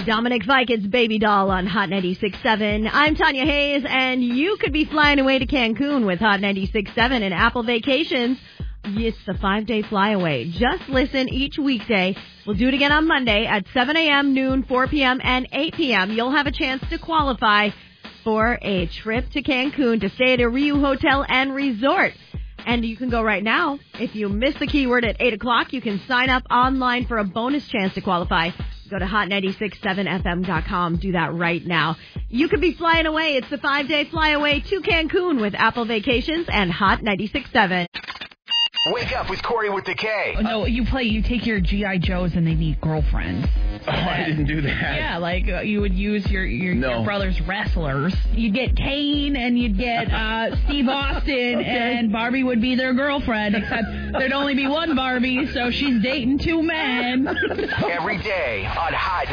Dominic Vikings Baby Doll on Hot 96.7. I'm Tanya Hayes, and you could be flying away to Cancun with Hot 96.7 and Apple Vacations. It's the 5-day flyaway. Just listen each weekday. We'll do it again on Monday at 7 a.m., noon, 4 p.m., and 8 p.m. You'll have a chance to qualify for a trip to Cancun to stay at a Riu Hotel and Resort. And you can go right now. If you miss the keyword at 8 o'clock, you can sign up online for a bonus chance to qualify. Go to hot967fm.com. Do that right now. You could be flying away. It's the 5-day flyaway to Cancun with Apple Vacations and Hot 96.7. Wake up with Corey with the K. No, you take your G.I. Joes and they need girlfriends. Oh, I didn't do that. Yeah, like you would use your brother's wrestlers. You'd get Kane and you'd get Steve Austin, and Barbie would be their girlfriend, except there'd only be one Barbie, so she's dating two men. Every day on Hot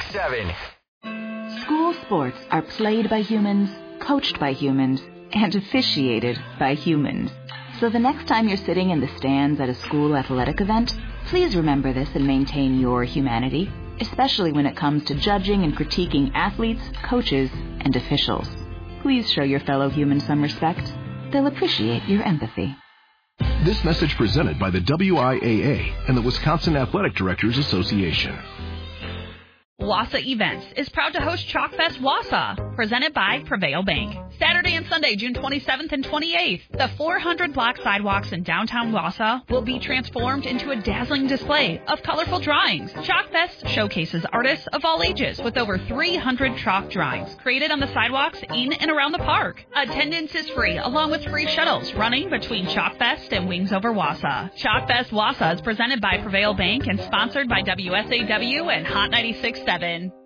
96.7. School sports are played by humans, coached by humans, and officiated by humans. So the next time you're sitting in the stands at a school athletic event, please remember this and maintain your humanity, especially when it comes to judging and critiquing athletes, coaches, and officials. Please show your fellow humans some respect. They'll appreciate your empathy. This message presented by the WIAA and the Wisconsin Athletic Directors Association. Wassa Events is proud to host Chalkfest Wassa, presented by Prevail Bank. Saturday and Sunday, June 27th and 28th, the 400-block sidewalks in downtown Wassa will be transformed into a dazzling display of colorful drawings. Chalkfest showcases artists of all ages with over 300 chalk drawings created on the sidewalks in and around the park. Attendance is free, along with free shuttles running between Chalkfest and Wings Over Wassa. Chalkfest Wassa is presented by Prevail Bank and sponsored by WSAW and Hot 96.7.